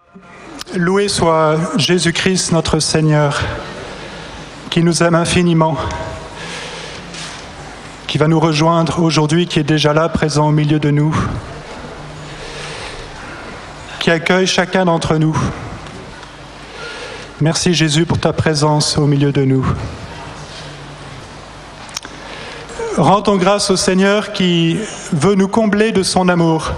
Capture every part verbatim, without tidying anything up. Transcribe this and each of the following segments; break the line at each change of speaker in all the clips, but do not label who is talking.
Loué soit Jésus-Christ, notre Seigneur, qui nous aime infiniment, qui va nous rejoindre aujourd'hui, qui est déjà là, présent au milieu de nous, qui accueille chacun d'entre nous. Merci Jésus pour ta présence au milieu de nous. Rendons grâce au Seigneur qui veut nous combler de son amour.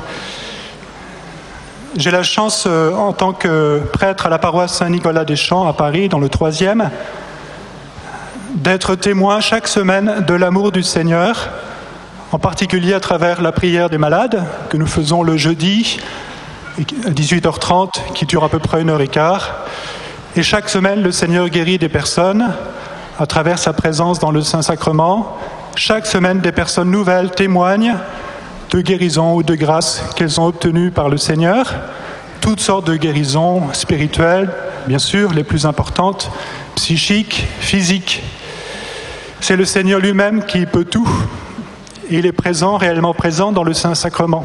J'ai la chance, euh, en tant que prêtre à la paroisse Saint-Nicolas-des-Champs à Paris, dans le troisième, d'être témoin chaque semaine de l'amour du Seigneur, en particulier à travers la prière des malades que nous faisons le jeudi à dix-huit heures trente, qui dure à peu près une heure et quart. Et chaque semaine, le Seigneur guérit des personnes à travers sa présence dans le Saint-Sacrement. Chaque semaine, des personnes nouvelles témoignent de guérisons ou de grâces qu'elles ont obtenues par le Seigneur. Toutes sortes de guérisons spirituelles, bien sûr, les plus importantes, psychiques, physiques. C'est le Seigneur lui-même qui peut tout. Et il est présent, réellement présent dans le Saint-Sacrement.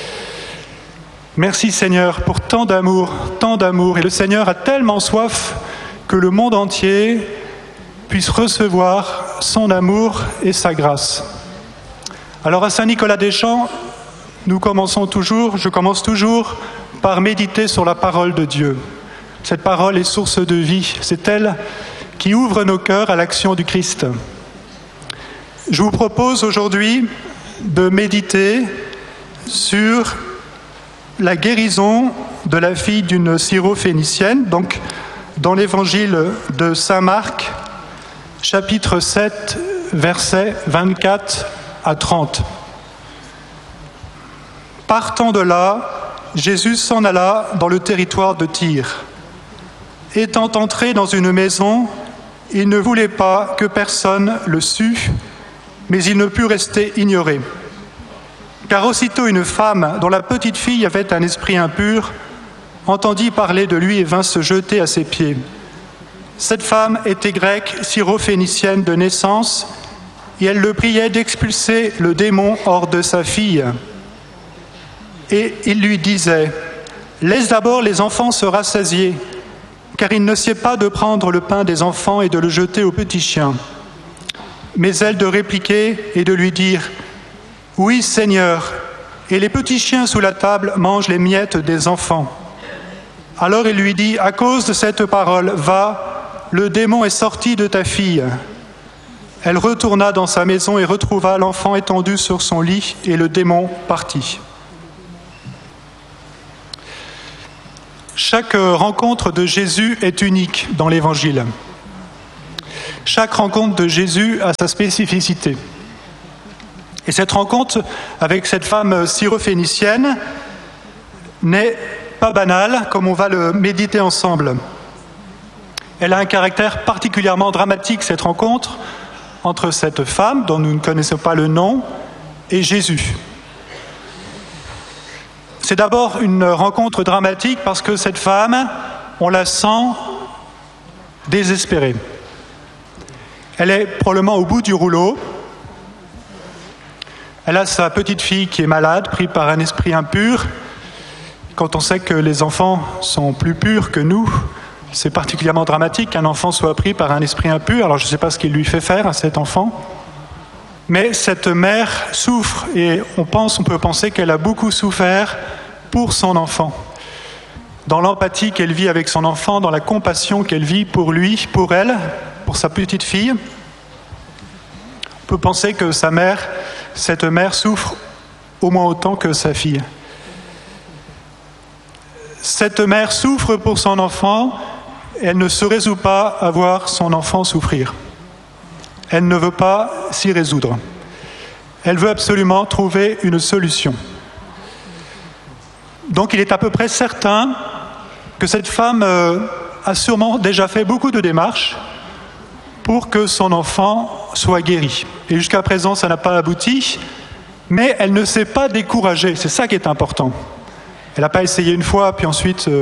Merci Seigneur pour tant d'amour, tant d'amour. Et le Seigneur a tellement soif que le monde entier puisse recevoir son amour et sa grâce. Alors à Saint-Nicolas-des-Champs, nous commençons toujours, je commence toujours par méditer sur la parole de Dieu. Cette parole est source de vie, c'est elle qui ouvre nos cœurs à l'action du Christ. Je vous propose aujourd'hui de méditer sur la guérison de la fille d'une syrophénicienne, donc dans l'évangile de saint Marc, chapitre sept, versets vingt-quatre à trente. Partant de là, Jésus s'en alla dans le territoire de Tyr. Étant entré dans une maison, il ne voulait pas que personne le sût, mais il ne put rester ignoré. Car aussitôt une femme, dont la petite fille avait un esprit impur, entendit parler de lui et vint se jeter à ses pieds. Cette femme était grecque, syrophénicienne de naissance, et elle le priait d'expulser le démon hors de sa fille. Et il lui disait, « Laisse d'abord les enfants se rassasier, car il ne sied pas de prendre le pain des enfants et de le jeter aux petits chiens. » Mais elle de répliquer et de lui dire, « Oui, Seigneur, et les petits chiens sous la table mangent les miettes des enfants. » Alors il lui dit, « À cause de cette parole, va, le démon est sorti de ta fille. » Elle retourna dans sa maison et retrouva l'enfant étendu sur son lit, et le démon partit. Chaque rencontre de Jésus est unique dans l'Évangile. Chaque rencontre de Jésus a sa spécificité. Et cette rencontre avec cette femme syrophénicienne n'est pas banale, comme on va le méditer ensemble. Elle a un caractère particulièrement dramatique, cette rencontre, entre cette femme, dont nous ne connaissons pas le nom, et Jésus. C'est d'abord une rencontre dramatique parce que cette femme, on la sent désespérée. Elle est probablement au bout du rouleau. Elle a sa petite fille qui est malade, prise par un esprit impur. Quand on sait que les enfants sont plus purs que nous, c'est particulièrement dramatique qu'un enfant soit pris par un esprit impur. Alors je ne sais pas ce qu'il lui fait faire à cet enfant. Mais cette mère souffre et on pense, on peut penser qu'elle a beaucoup souffert pour son enfant. Dans l'empathie qu'elle vit avec son enfant, dans la compassion qu'elle vit pour lui, pour elle, pour sa petite fille, on peut penser que sa mère, cette mère souffre au moins autant que sa fille. Cette mère souffre pour son enfant, elle ne se résout pas à voir son enfant souffrir. Elle ne veut pas s'y résoudre. Elle veut absolument trouver une solution. Donc il est à peu près certain que cette femme euh, a sûrement déjà fait beaucoup de démarches pour que son enfant soit guéri. Et jusqu'à présent, ça n'a pas abouti, mais elle ne s'est pas découragée. C'est ça qui est important. Elle n'a pas essayé une fois, puis ensuite... Euh,